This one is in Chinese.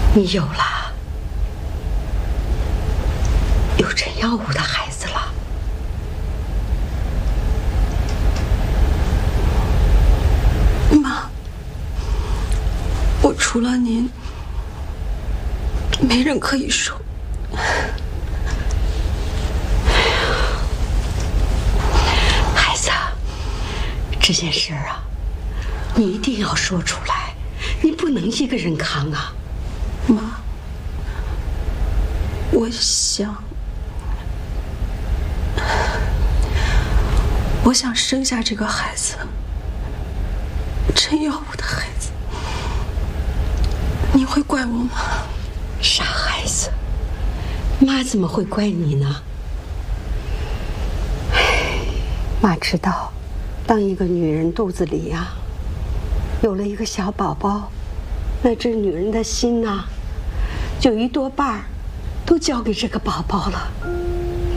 你有了有陈耀武的孩子了。 妈，我除了您，没人可以说。 孩子，这件事啊，你一定要说出来，你不能一个人扛啊。 妈，我想生下这个孩子，陈耀武的孩子。你会怪我吗？ 傻孩子，妈怎么会怪你呢？妈知道，当一个女人肚子里呀，有了一个小宝宝，那这女人的心呐，就一多半都交给这个宝宝了。